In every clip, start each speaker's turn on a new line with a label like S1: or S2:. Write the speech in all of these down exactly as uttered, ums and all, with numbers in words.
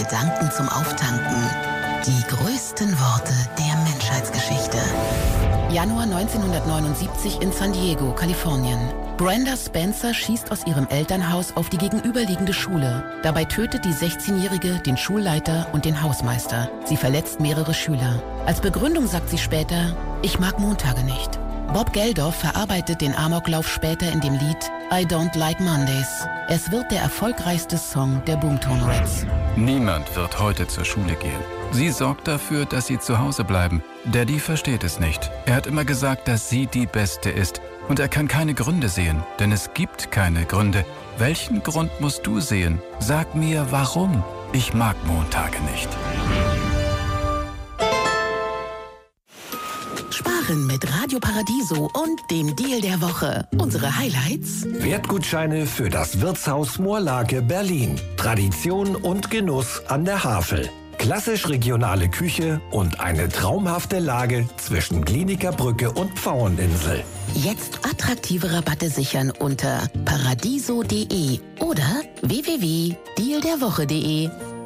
S1: Gedanken zum Auftanken. Die größten Worte der Menschheitsgeschichte. Januar neunzehnhundertneunundsiebzig in San Diego, Kalifornien. Brenda Spencer schießt aus ihrem Elternhaus auf die gegenüberliegende Schule. Dabei tötet die sechzehnjährige den Schulleiter und den Hausmeister. Sie verletzt mehrere Schüler. Als Begründung sagt sie später, ich mag Montage nicht. Bob Geldof verarbeitet den Amoklauf später in dem Lied I Don't Like Mondays. Es wird der erfolgreichste Song der Boomtown Rats.
S2: Niemand wird heute zur Schule gehen. Sie sorgt dafür, dass sie zu Hause bleiben. Daddy versteht es nicht. Er hat immer gesagt, dass sie die Beste ist. Und er kann keine Gründe sehen, denn es gibt keine Gründe. Welchen Grund musst du sehen? Sag mir, warum? Ich mag Montage nicht.
S1: Sparen mit Radio Paradiso und dem Deal der Woche. Unsere Highlights:
S3: Wertgutscheine für das Wirtshaus Moorlake Berlin. Tradition und Genuss an der Havel. Klassisch regionale Küche und eine traumhafte Lage zwischen Glienicke Brücke und Pfaueninsel.
S1: Jetzt attraktive Rabatte sichern unter paradiso punkt de oder w w w punkt deal der woche punkt de.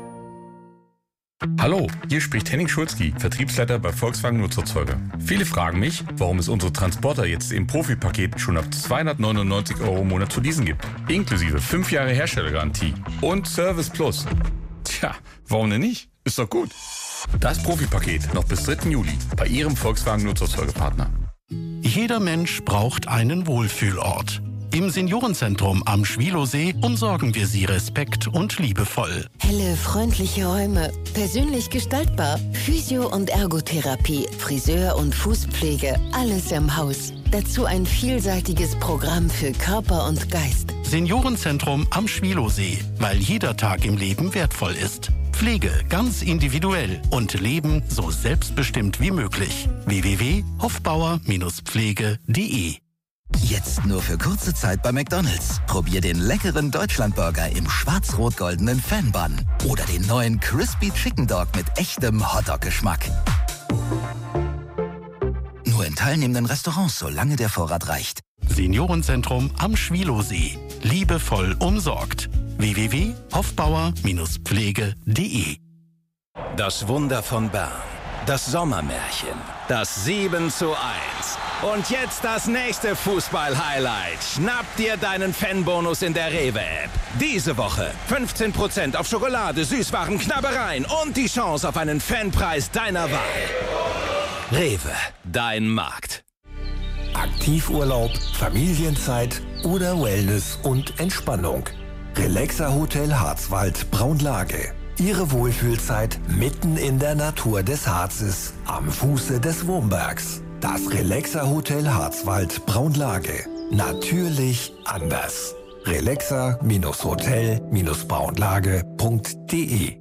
S4: Hallo, hier spricht Henning Schulzki, Vertriebsleiter bei Volkswagen Nutzerzeuger. Viele fragen mich, warum es unsere Transporter jetzt im Profipaket schon ab zweihundertneunundneunzig Euro im Monat zu leasen gibt. Inklusive fünf Jahre Herstellergarantie und Service Plus. Tja, warum denn nicht? Ist doch gut. Das Profipaket noch bis dritten Juli bei Ihrem Volkswagen Nutzerzeugerpartner.
S5: Jeder Mensch braucht einen Wohlfühlort. Im Seniorenzentrum am Schwilosee umsorgen wir Sie respekt- und liebevoll.
S6: Helle, freundliche Räume, persönlich gestaltbar, Physio- und Ergotherapie, Friseur- und Fußpflege, alles im Haus. Dazu ein vielseitiges Programm für Körper und Geist.
S5: Seniorenzentrum am Schwilosee, weil jeder Tag im Leben wertvoll ist. Pflege ganz individuell und Leben so selbstbestimmt wie möglich. w w w punkt hofbauer Pflege punkt de.
S7: Jetzt nur für kurze Zeit bei McDonald's. Probier den leckeren Deutschlandburger im schwarz-rot-goldenen Fanbun oder den neuen Crispy Chicken Dog mit echtem Hotdog-Geschmack. Nur in teilnehmenden Restaurants, solange der Vorrat reicht.
S5: Seniorenzentrum am Schwilosee. Liebevoll umsorgt. w w w punkt hofbauer Pflege punkt de.
S8: Das Wunder von Bern. Das Sommermärchen. Das sieben zu eins. Und jetzt das nächste Fußball-Highlight. Schnapp dir deinen Fanbonus in der Rewe-App. Diese Woche fünfzehn Prozent auf Schokolade, Süßwaren, Knabbereien und die Chance auf einen Fanpreis deiner Wahl. Rewe, dein Markt.
S3: Aktivurlaub, Familienzeit oder Wellness und Entspannung. Relaxer Hotel Harzwald Braunlage. Ihre Wohlfühlzeit mitten in der Natur des Harzes am Fuße des Wurmbergs. Das Relaxer Hotel Harzwald Braunlage. Natürlich anders. relaxer Hotel Braunlage punkt de.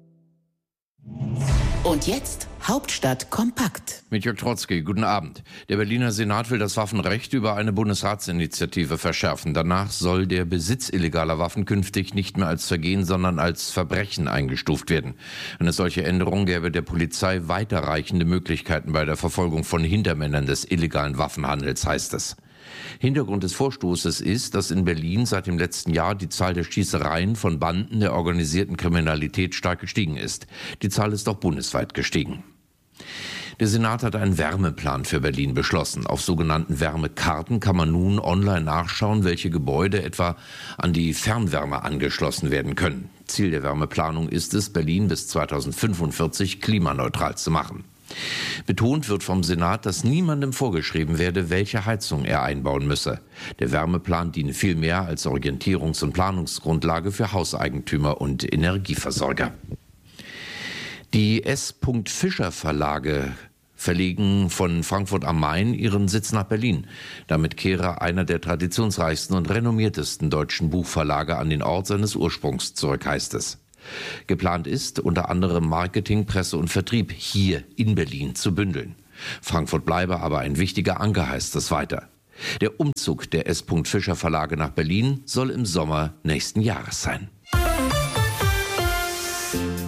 S1: Und jetzt Hauptstadt kompakt.
S9: Mit Jörg Trotzki, guten Abend. Der Berliner Senat will das Waffenrecht über eine Bundesratsinitiative verschärfen. Danach soll der Besitz illegaler Waffen künftig nicht mehr als Vergehen, sondern als Verbrechen eingestuft werden. Eine solche Änderung gäbe der Polizei weiterreichende Möglichkeiten bei der Verfolgung von Hintermännern des illegalen Waffenhandels, heißt es. Hintergrund des Vorstoßes ist, dass in Berlin seit dem letzten Jahr die Zahl der Schießereien von Banden der organisierten Kriminalität stark gestiegen ist. Die Zahl ist auch bundesweit gestiegen. Der Senat hat einen Wärmeplan für Berlin beschlossen. Auf sogenannten Wärmekarten kann man nun online nachschauen, welche Gebäude etwa an die Fernwärme angeschlossen werden können. Ziel der Wärmeplanung ist es, Berlin bis zweitausendfünfundvierzig klimaneutral zu machen. Betont wird vom Senat, dass niemandem vorgeschrieben werde, welche Heizung er einbauen müsse. Der Wärmeplan diene vielmehr als Orientierungs- und Planungsgrundlage für Hauseigentümer und Energieversorger. Die S. Fischer Verlage verlegen von Frankfurt am Main ihren Sitz nach Berlin. Damit kehre einer der traditionsreichsten und renommiertesten deutschen Buchverlage an den Ort seines Ursprungs zurück, heißt es. Geplant ist, unter anderem Marketing, Presse und Vertrieb hier in Berlin zu bündeln. Frankfurt bleibe aber ein wichtiger Anker, heißt es weiter. Der Umzug der S. Fischer Verlage nach Berlin soll im Sommer nächsten Jahres sein.
S10: Ja,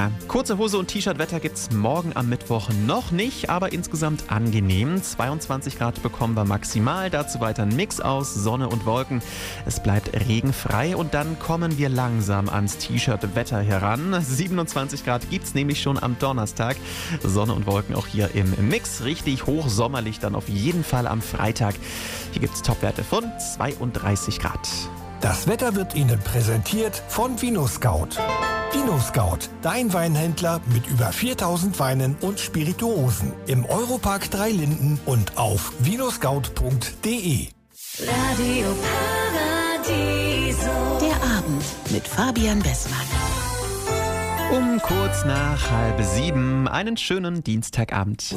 S10: Ja, kurze Hose und T-Shirt-Wetter gibt's morgen am Mittwoch noch nicht, aber insgesamt angenehm. zweiundzwanzig Grad bekommen wir maximal, dazu weiter ein Mix aus Sonne und Wolken. Es bleibt regenfrei und dann kommen wir langsam ans T-Shirt-Wetter heran. siebenundzwanzig Grad gibt's nämlich schon am Donnerstag. Sonne und Wolken auch hier im Mix. Richtig hochsommerlich dann auf jeden Fall am Freitag. Hier gibt's Topwerte von zweiunddreißig Grad.
S3: Das Wetter wird Ihnen präsentiert von VinoScout. VinoScout, dein Weinhändler mit über viertausend Weinen und Spirituosen. Im Europark Dreilinden und auf vinoscout punkt de.
S1: Radio Paradiso. Der Abend mit Fabian Bessmann.
S10: Um kurz nach halb sieben einen schönen Dienstagabend.